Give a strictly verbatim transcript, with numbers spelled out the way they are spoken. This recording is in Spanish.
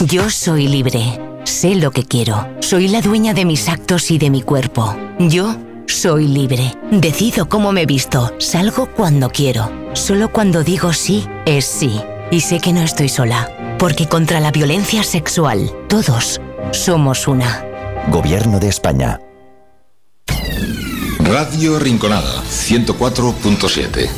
Yo soy libre. Sé lo que quiero. Soy la dueña de mis actos y de mi cuerpo. Yo soy libre. Decido cómo me visto. Salgo cuando quiero. Solo cuando digo sí, es sí. Y sé que no estoy sola. Porque contra la violencia sexual, todos somos una. Gobierno de España. Radio Rinconada, ciento cuatro punto siete.